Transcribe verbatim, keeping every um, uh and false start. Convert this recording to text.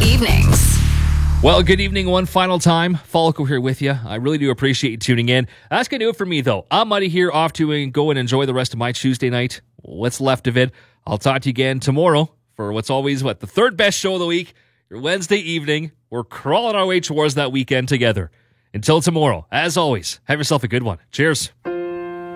Evenings. Well, good evening one final time. Falco here with you. I really do appreciate you tuning in. That's going to do it for me, though. I'm Muddy here, off to go and enjoy the rest of my Tuesday night. What's left of it. I'll talk to you again tomorrow for what's always, what, the third best show of the week, your Wednesday evening. We're crawling our way towards that weekend together. Until tomorrow, as always, have yourself a good one. Cheers.